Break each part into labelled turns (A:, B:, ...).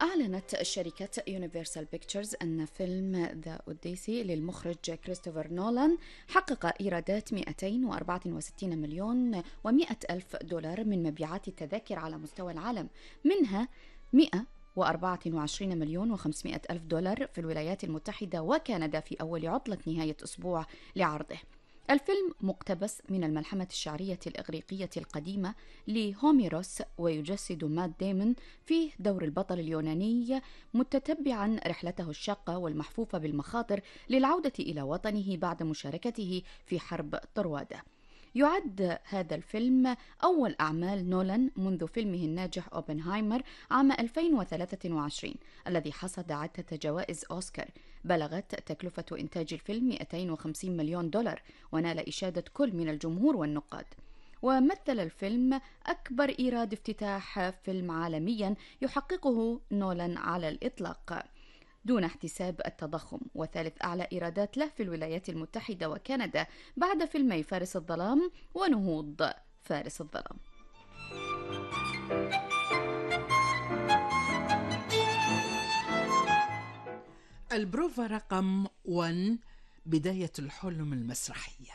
A: أعلنت شركة يونيفرسال بيكتشرز أن فيلم ذا أوديسي للمخرج كريستوفر نولان حقق إيرادات 264 مليون و100 ألف دولار من مبيعات التذاكر على مستوى العالم، منها 124 مليون و500 ألف دولار في الولايات المتحدة وكندا في أول عطلة نهاية أسبوع لعرضه. الفيلم مقتبس من الملحمة الشعرية الإغريقية القديمة لهوميروس، ويجسد مات ديمون فيه دور البطل اليوناني متتبعا رحلته الشاقة والمحفوفة بالمخاطر للعودة إلى وطنه بعد مشاركته في حرب طروادة. يعد هذا الفيلم أول أعمال نولان منذ فيلمه الناجح أوبنهايمر عام 2023 الذي حصد عدة جوائز أوسكار. بلغت تكلفة إنتاج الفيلم 250 مليون دولار ونال إشادة كل من الجمهور والنقاد. ومثل الفيلم أكبر إيراد افتتاح فيلم عالميا يحققه نولان على الإطلاق دون احتساب التضخم، وثالث أعلى إيرادات له في الولايات المتحدة وكندا بعد فيلمي فارس الظلام ونهوض فارس الظلام.
B: البروفا رقم 1، بداية الحلم المسرحية.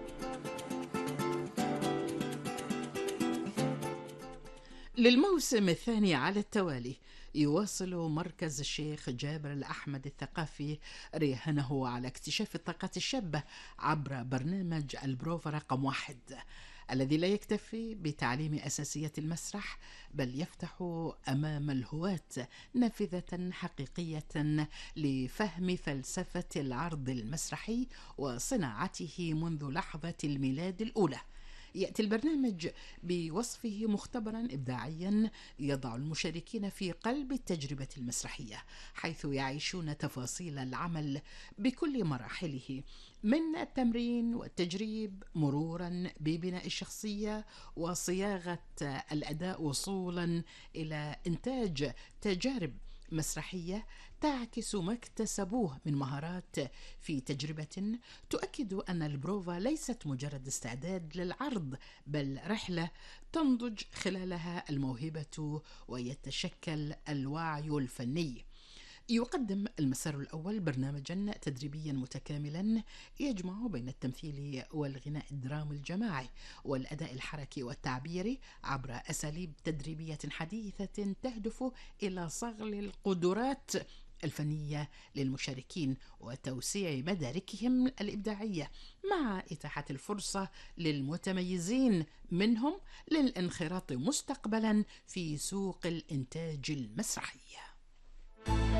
B: للموسم الثاني على التوالي يواصل مركز الشيخ جابر الأحمد الثقافي رهانه على اكتشاف الطاقات الشابة عبر برنامج البروفا رقم 1، الذي لا يكتفي بتعليم أساسيات المسرح بل يفتح أمام الهواة نافذة حقيقية لفهم فلسفة العرض المسرحي وصناعته منذ لحظة الميلاد الأولى. يأتي البرنامج بوصفه مختبرا إبداعيا يضع المشاركين في قلب التجربة المسرحية، حيث يعيشون تفاصيل العمل بكل مراحله، من التمرين والتجريب مرورا ببناء الشخصية وصياغة الأداء وصولا إلى إنتاج تجارب مسرحية تعكس ما اكتسبوه من مهارات في تجربة تؤكد أن البروفا ليست مجرد استعداد للعرض بل رحلة تنضج خلالها الموهبة ويتشكل الوعي الفني. يقدم المسار الأول برنامجا تدريبيا متكاملا يجمع بين التمثيل والغناء الدرامي الجماعي والأداء الحركي والتعبيري عبر أساليب تدريبية حديثة تهدف إلى صقل القدرات الفنية للمشاركين وتوسيع مداركهم الإبداعية، مع إتاحة الفرصة للمتميزين منهم للانخراط مستقبلا في سوق الإنتاج المسرحي.